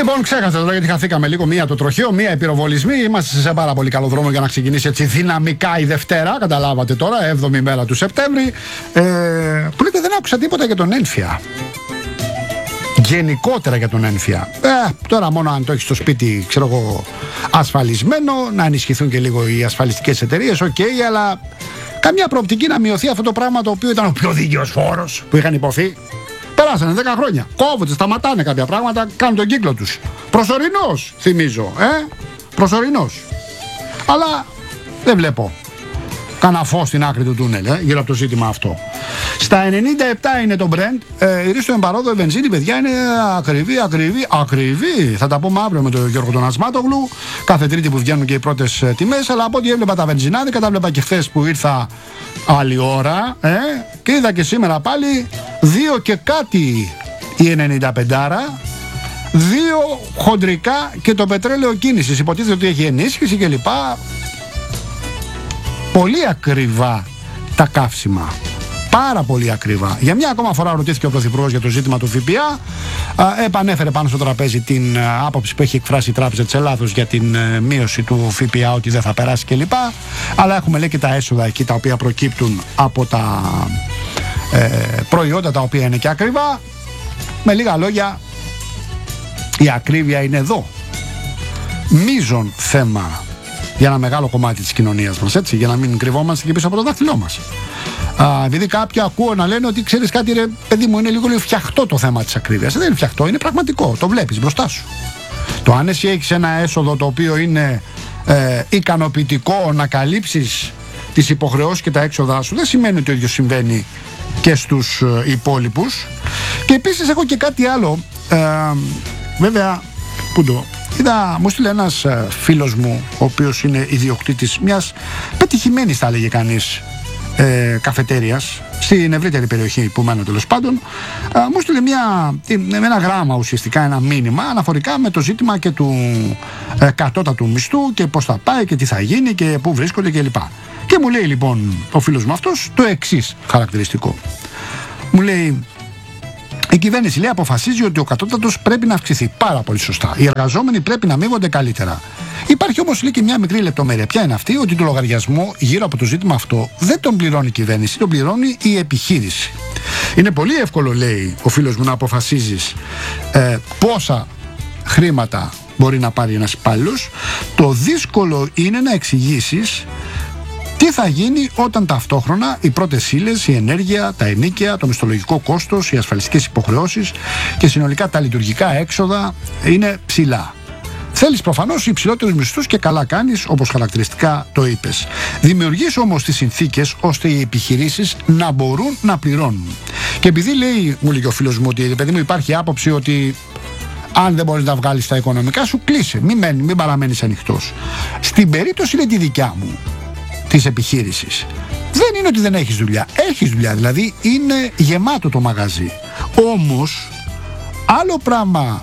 Λοιπόν, ξέχασα τώρα γιατί χαθήκαμε λίγο. Μία το τροχαίο, μία οι πυροβολισμοί. Είμαστε σε πάρα πολύ καλό δρόμο για να ξεκινήσει έτσι δυναμικά η Δευτέρα. Καταλάβατε τώρα, 7η μέρα του Σεπτέμβρη. Που λέτε, δεν άκουσα τίποτα για τον Ένφια. Γενικότερα για τον Ένφια. Τώρα μόνο αν το έχει στο σπίτι, ξέρω εγώ, ασφαλισμένο, να ενισχυθούν και λίγο οι ασφαλιστικές εταιρείες, οκ, αλλά καμιά προοπτική να μειωθεί αυτό το πράγμα το οποίο ήταν ο πιο δίκαιος φόρος που είχαν υποθεί. Περάσανε 10 χρόνια. Κόβονται, σταματάνε κάποια πράγματα, κάνουν τον κύκλο τους. Προσωρινός, θυμίζω. Προσωρινός. Αλλά δεν βλέπω κανένα φως στην άκρη του τούνελ γύρω από το ζήτημα αυτό. Στα 97 είναι το Brent. Η ρίστο εμπαρόδο, η βενζίνη, παιδιά, είναι ακριβή. Θα τα πούμε αύριο με τον Γιώργο τον Ασμάτογλου. Κάθε Τρίτη που βγαίνουν και οι πρώτες τιμές. Αλλά από ό,τι έβλεπα τα βενζινάδικα, τα βλέπα και χθες που ήρθα άλλη ώρα. Και είδα και σήμερα πάλι 2 και κάτι η 95άρα. 2 χοντρικά και το πετρέλαιο κίνησης. Υποτίθεται ότι έχει ενίσχυση κλπ. Πολύ ακριβά τα καύσιμα. Πάρα πολύ ακριβά. Για μια ακόμα φορά ρωτήθηκε ο Πρωθυπουργός για το ζήτημα του ΦΠΑ. Επανέφερε πάνω στο τραπέζι την άποψη που έχει εκφράσει η Τράπεζα της Ελλάδος για την μείωση του ΦΠΑ, ότι δεν θα περάσει κλπ. Αλλά έχουμε, λέει, και τα έσοδα εκεί τα οποία προκύπτουν από τα προϊόντα τα οποία είναι και ακριβά. Με λίγα λόγια, η ακρίβεια είναι εδώ. Μείζον θέμα για ένα μεγάλο κομμάτι της κοινωνίας μας, έτσι, για να μην κρυβόμαστε και πίσω από το δάχτυλό μας. Επειδή κάποιοι ακούω να λένε ότι ξέρεις κάτι, ρε παιδί μου, είναι λίγο φτιαχτό το θέμα της ακρίβειας. Δεν είναι φτιαχτό, είναι πραγματικό. Το βλέπεις μπροστά σου. Το αν εσύ έχεις ένα έσοδο το οποίο είναι ικανοποιητικό να καλύψεις τις υποχρεώσεις και τα έξοδά σου, δεν σημαίνει ότι το ίδιο συμβαίνει και στους υπόλοιπους. Και επίσης έχω και κάτι άλλο. Βέβαια, πού το μου στείλε ένας φίλος μου, ο οποίος είναι ιδιοκτήτης μιας πετυχημένης, θα έλεγε κανείς, καφετέριας στην ευρύτερη περιοχή που μένω, τέλος πάντων. Μου στείλε ένα γράμμα, ουσιαστικά ένα μήνυμα αναφορικά με το ζήτημα και του κατώτατου μισθού και πώς θα πάει και τι θα γίνει και πού βρίσκονται κλπ. Και μου λέει λοιπόν ο φίλος μου αυτός το εξής χαρακτηριστικό. Μου λέει: η κυβέρνηση, λέει, αποφασίζει ότι ο κατώτατος πρέπει να αυξηθεί. Πάρα πολύ σωστά. Οι εργαζόμενοι πρέπει να αμείβονται καλύτερα. Υπάρχει όμως, λέει, και μια μικρή λεπτομέρεια. Ποια είναι αυτή? Ότι το λογαριασμό γύρω από το ζήτημα αυτό δεν τον πληρώνει η κυβέρνηση, τον πληρώνει η επιχείρηση. Είναι πολύ εύκολο, λέει ο φίλος μου, να αποφασίζεις πόσα χρήματα μπορεί να πάρει ένας υπάλληλος. Το δύσκολο είναι να εξηγήσεις τι θα γίνει όταν ταυτόχρονα οι πρώτες ύλες, η ενέργεια, τα ενοίκια, το μισθολογικό κόστος, οι ασφαλιστικές υποχρεώσεις και συνολικά τα λειτουργικά έξοδα είναι ψηλά. Θέλεις προφανώς υψηλότερους μισθούς και καλά κάνεις, όπως χαρακτηριστικά το είπες. Δημιουργείς όμως τις συνθήκες ώστε οι επιχειρήσεις να μπορούν να πληρώνουν. Και επειδή, λέει, μου λέει ο φίλος μου, ότι, παιδί μου, υπάρχει άποψη ότι αν δεν μπορείς να βγάλεις τα οικονομικά σου, κλείσε, μην παραμένεις ανοιχτός. Στην περίπτωση, λέει, τη δικιά μου, της επιχείρησης, δεν είναι ότι δεν έχεις δουλειά. Έχεις δουλειά, δηλαδή είναι γεμάτο το μαγαζί. Όμως άλλο πράγμα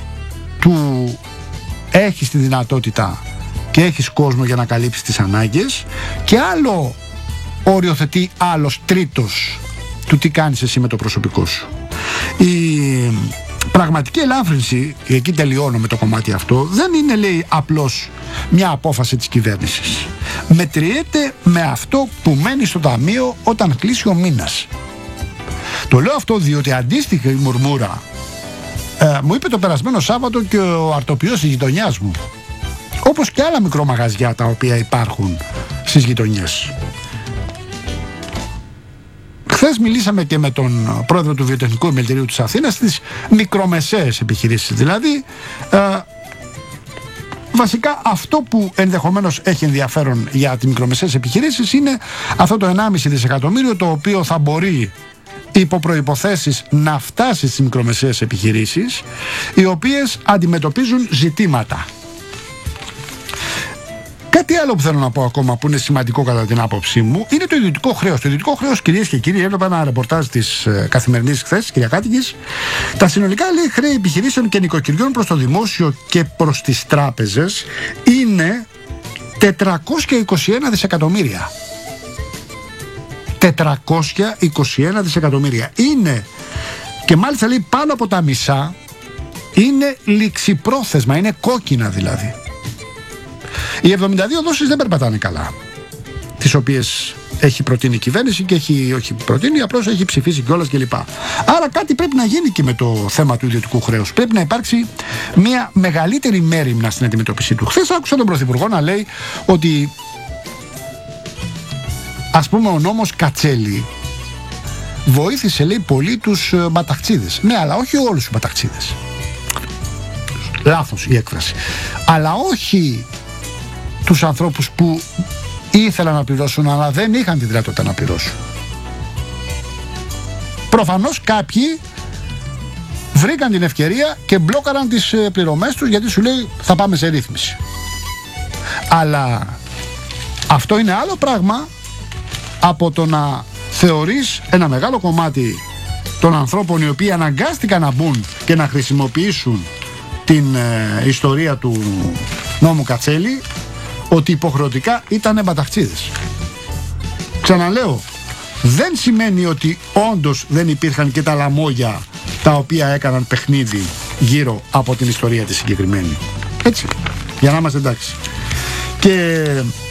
του έχεις τη δυνατότητα και έχεις κόσμο για να καλύψεις τις ανάγκες, και άλλο οριοθετεί άλλος τρίτος του τι κάνεις εσύ με το προσωπικό σου. Η πραγματική ελάφρυνση, εκεί τελειώνω με το κομμάτι αυτό, δεν είναι, λέει, απλώς μια απόφαση της κυβέρνησης. Μετριέται με αυτό που μένει στο ταμείο όταν κλείσει ο μήνας. Το λέω αυτό διότι αντίστοιχη μουρμούρα μου είπε το περασμένο Σάββατο και ο αρτοποιός της γειτονιάς μου, όπως και άλλα μικρομαγαζιά τα οποία υπάρχουν στις γειτονιές. Χθες μιλήσαμε και με τον πρόεδρο του Βιοτεχνικού Επιμελητηρίου της Αθήνας, στις μικρομεσαίες επιχειρήσεις. Δηλαδή, βασικά αυτό που ενδεχομένως έχει ενδιαφέρον για τις μικρομεσαίες επιχειρήσεις είναι αυτό το 1,5 δισεκατομμύριο, το οποίο θα μπορεί υπό προϋποθέσεις να φτάσει στις μικρομεσαίες επιχειρήσεις, οι οποίες αντιμετωπίζουν ζητήματα. Κάτι άλλο που θέλω να πω ακόμα, που είναι σημαντικό κατά την άποψή μου, είναι το ιδιωτικό χρέος. Το ιδιωτικό χρέος, κυρίες και κύριοι, έβλεπα ένα ρεπορτάζ της Καθημερινής χθες, Κυριακάτικης. Τα συνολικά, λέει, χρέη επιχειρήσεων και νοικοκυριών προς το δημόσιο και προς τις τράπεζες είναι 421 δισεκατομμύρια. 421 δισεκατομμύρια. Είναι, και μάλιστα, λέει, πάνω από τα μισά είναι ληξιπρόθεσμα, είναι κόκκινα δηλαδή. Οι 72 δόσεις δεν περπατάνε καλά, τις οποίες έχει προτείνει η κυβέρνηση και όχι προτείνει, απλώς έχει ψηφίσει κιόλας κλπ. Άρα κάτι πρέπει να γίνει και με το θέμα του ιδιωτικού χρέους. Πρέπει να υπάρξει μια μεγαλύτερη μέριμνα στην αντιμετώπιση του. Χθες άκουσα τον Πρωθυπουργό να λέει ότι, ας πούμε, ο νόμος Κατσέλη βοήθησε, λέει, πολύ τους μπαταχτσίδες. Ναι, αλλά όχι όλους τους μπαταχτσίδες. Λάθος η έκφραση. Αλλά όχι τους ανθρώπους που ήθελαν να πληρώσουν αλλά δεν είχαν τη δυνατότητα να πληρώσουν. Προφανώς κάποιοι βρήκαν την ευκαιρία και μπλόκαραν τις πληρωμές τους, γιατί σου λέει θα πάμε σε ρύθμιση. Αλλά αυτό είναι άλλο πράγμα από το να θεωρείς ένα μεγάλο κομμάτι των ανθρώπων οι οποίοι αναγκάστηκαν να μπουν και να χρησιμοποιήσουν την ιστορία του νόμου Κατσέλη ότι υποχρεωτικά ήταν μπαταχτσίδες. Ξαναλέω, δεν σημαίνει ότι όντως δεν υπήρχαν και τα λαμόγια τα οποία έκαναν παιχνίδι γύρω από την ιστορία τη συγκεκριμένη. Έτσι, για να είμαστε εντάξει. Και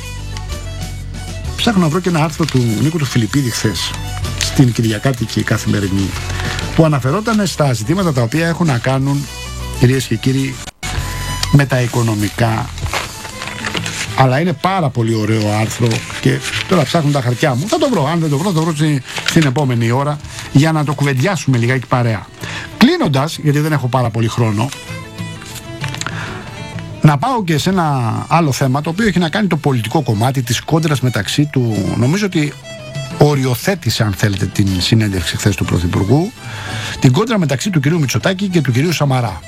ψάχνω να βρω και ένα άρθρο του Νίκου του Φιλιππίδη χθες στην Κυριακάτικη Καθημερινή, που αναφερόταν στα ζητήματα τα οποία έχουν να κάνουν, κυρίες και κύριοι, με τα οικονομικά. Αλλά είναι πάρα πολύ ωραίο άρθρο και τώρα ψάχνω τα χαρτιά μου. Θα το βρω, αν δεν το βρω, θα το βρω στην επόμενη ώρα για να το κουβεντιάσουμε λιγάκι παρέα. Κλείνοντας, γιατί δεν έχω πάρα πολύ χρόνο, να πάω και σε ένα άλλο θέμα το οποίο έχει να κάνει το πολιτικό κομμάτι της κόντρας μεταξύ του. Νομίζω ότι οριοθέτησε, αν θέλετε, την συνέντευξη χθες του Πρωθυπουργού, την κόντρα μεταξύ του κυρίου Μητσοτάκη και του κυρίου Σαμαρά.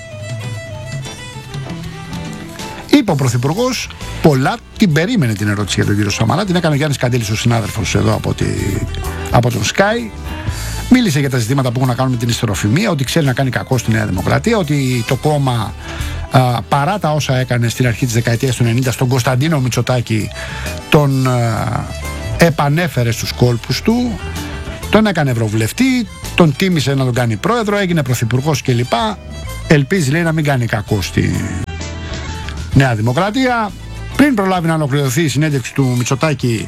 Είπε ο Πρωθυπουργός πολλά, την περίμενε την ερώτηση για τον κύριο Σαμαρά, την έκανε ο Γιάννης Καντήλης, ο συνάδελφος εδώ από τον Sky. Μίλησε για τα ζητήματα που έχουν να κάνουν με την ιστεροφημία, ότι ξέρει να κάνει κακό στη Νέα Δημοκρατία, ότι το κόμμα παρά τα όσα έκανε στην αρχή της δεκαετίας του 90 στον Κωνσταντίνο Μητσοτάκη, τον επανέφερε στους κόλπους του, τον έκανε ευρωβουλευτή, τον τίμησε να τον κάνει πρόεδρο, έγινε πρωθυπουργός κλπ. Ελπίζει, λέει, να μην κάνει κακό στη Νέα Δημοκρατία. Πριν προλάβει να ολοκληρωθεί η συνέντευξη του Μητσοτάκη,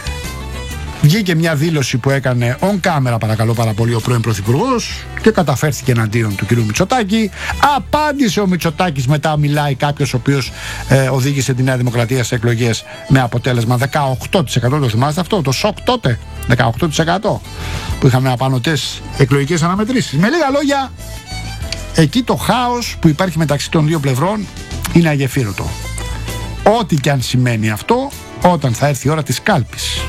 βγήκε μια δήλωση που έκανε on camera, παρακαλώ πάρα πολύ, ο πρώην Πρωθυπουργός και καταφέρθηκε εναντίον του κυρίου Μητσοτάκη. Απάντησε ο Μητσοτάκης, μετά μιλάει κάποιος ο οποίος οδήγησε τη Νέα Δημοκρατία σε εκλογές με αποτέλεσμα 18%. Το θυμάστε αυτό, το σοκ τότε, 18% που είχαμε απανωτές εκλογικές αναμετρήσεις. Με λίγα λόγια, εκεί το χάος που υπάρχει μεταξύ των δύο πλευρών είναι αγεφύρωτο. Ό,τι και αν σημαίνει αυτό όταν θα έρθει η ώρα της κάλπης.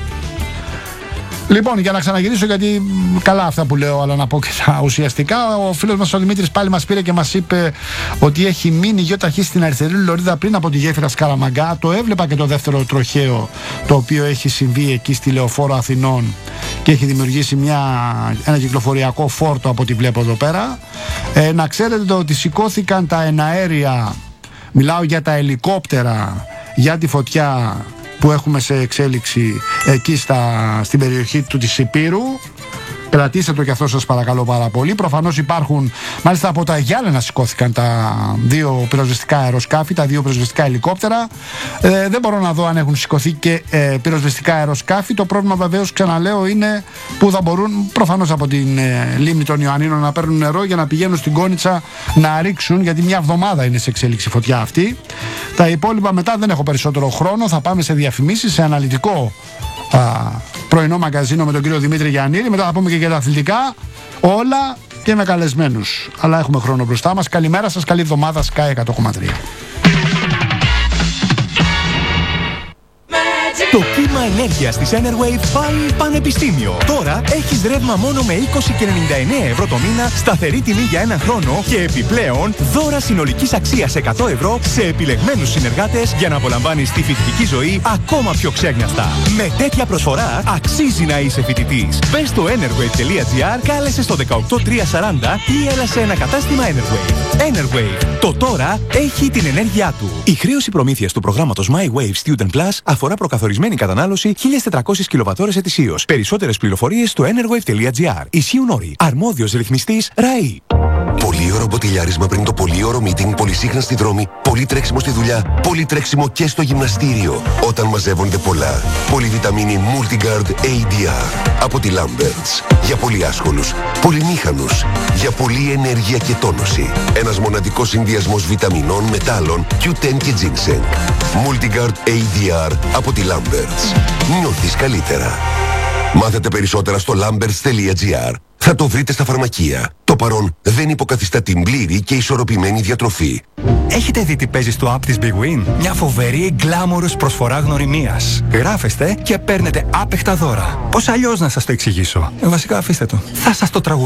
Λοιπόν, για να ξαναγυρίσω, γιατί καλά αυτά που λέω, αλλά να πω και τα ουσιαστικά, ο φίλος μας ο Δημήτρης πάλι μας πήρε και μας είπε ότι έχει μείνει γεωταχή στην αριστερή λωρίδα πριν από τη γέφυρα Σκαραμαγκά. Το έβλεπα και το δεύτερο τροχαίο το οποίο έχει συμβεί εκεί στη Λεωφόρο Αθηνών και έχει δημιουργήσει ένα κυκλοφοριακό φόρτο από ό,τι βλέπω εδώ πέρα. Να ξέρετε ότι σηκώθηκαν τα εναέρια, μιλάω για τα ελικόπτερα, για τη φωτιά που έχουμε σε εξέλιξη εκεί στην περιοχή της Υπήρου. Κρατήστε το και αυτό, σας παρακαλώ πάρα πολύ. Προφανώς υπάρχουν, μάλιστα από τα Γιάννενα σηκώθηκαν τα δύο πυροσβεστικά αεροσκάφη, τα δύο πυροσβεστικά ελικόπτερα. Δεν μπορώ να δω αν έχουν σηκωθεί και πυροσβεστικά αεροσκάφη. Το πρόβλημα, βεβαίως, ξαναλέω, είναι που θα μπορούν προφανώς από την λίμνη των Ιωαννίνων να παίρνουν νερό για να πηγαίνουν στην Κόνιτσα να ρίξουν, γιατί μια εβδομάδα είναι σε εξέλιξη φωτιά αυτή. Τα υπόλοιπα μετά δεν έχω περισσότερο χρόνο. Θα πάμε σε διαφημίσεις, σε αναλυτικό πρωινό μαγκαζίνο με τον κύριο Δημήτρη Γιαννίδη. Μετά θα πούμε και για τα αθλητικά, όλα και με καλεσμένους. Αλλά έχουμε χρόνο μπροστά μας. Καλημέρα σας, καλή εβδομάδα, Sky 100,3. Το κύμα ενέργειας της Enerwave πάλι πανεπιστήμιο. Τώρα έχεις ρεύμα μόνο με 20,99 ευρώ το μήνα, σταθερή τιμή για ένα χρόνο και επιπλέον δώρα συνολικής αξίας 100 ευρώ σε επιλεγμένους συνεργάτες για να απολαμβάνεις τη φοιτητική ζωή ακόμα πιο ξέγνιαστα. Με τέτοια προσφορά αξίζει να είσαι φοιτητής. Μπες στο enerwave.gr, κάλεσε στο 18340 ή έλα σε ένα κατάστημα Enerwave. Enerwave. Το τώρα έχει την ενέργειά του. Η χρέωση προμήθειας του προγράμματος My Wave Student Plus αφορά προκαθορισμένη κατανάλωση 1.400 κιλοβατόρες ετησίως. Περισσότερες πληροφορίες στο enerwave.gr. Ισχύουν όροι. Αρμόδιος ρυθμιστής ΡΑΗ. Πολύωρο μποτιλιάρισμα πριν το πολύωρο meeting, πολυσύχνα στη δρόμη, πολύ τρέξιμο στη δουλειά, πολύ τρέξιμο και στο γυμναστήριο. Όταν μαζεύονται πολλά. Πολυβιταμίνη Multigard ADR από τη Lamberts. Για πολύ άσχολους, πολυμήχανους, για πολλή ενέργεια και τόνωση. Ένας μοναδικός συνδυασμός βιταμινών, μετάλλων, Q10 και ginseng. Multigard ADR από τη Lamberts. Νιώθεις καλύτερα. Μάθετε περισσότερα στο lamberts.gr. Θα το βρείτε στα φαρμακεία. Το παρόν δεν υποκαθιστά την πλήρη και ισορροπημένη διατροφή. Έχετε δει τι παίζει στο app της Big Win? Μια φοβερή γκλάμορος προσφορά γνωριμίας. Γράφεστε και παίρνετε άπεχτα δώρα. Πώς αλλιώς να σας το εξηγήσω? Βασικά αφήστε το. Θα σας το τραγουδήσω.